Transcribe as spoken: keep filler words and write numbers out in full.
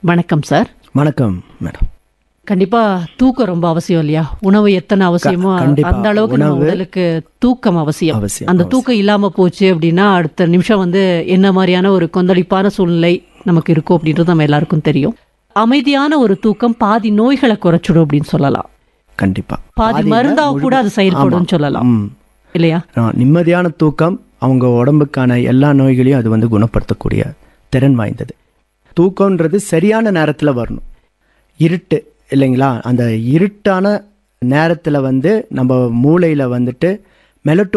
வணக்கம் சார். வணக்கம் மேடம். கண்டிப்பா தூக்கம் ரொம்ப அவசியம் இல்லையா? உணவு எத்தனை அவசியமோ அந்த அளவுக்கு நம்ம உடலுக்கு தூக்கம் அவசியம். அந்த தூக்கம் இல்லாம போச்சு அப்படின்னா அடுத்த நிமிஷம் வந்து என்ன மாதிரியான ஒரு கொந்தளிப்பான சூழ்நிலை நமக்கு இருக்கும் அப்படின்றது நம்ம எல்லாருக்கும் தெரியும். அமைதியான ஒரு தூக்கம் பாதி நோய்களை குறைச்சிடும் அப்படின்னு சொல்லலாம். கண்டிப்பா பாதி மருந்தா கூட அது செயல்படும் சொல்லலாம் இல்லையா? நிம்மதியான தூக்கம் அவங்க உடம்புக்கான எல்லா நோய்களையும் அது வந்து குணப்படுத்தக்கூடிய திறன் வாய்ந்தது. தூக்கம்ன்றது சரியான நேரத்தில் வரணும். இருட்டு இல்லைங்களா, அந்த இருட்டான நேரத்தில் வந்து நம்ம மூளையில் வந்துட்டு மெலட்டோ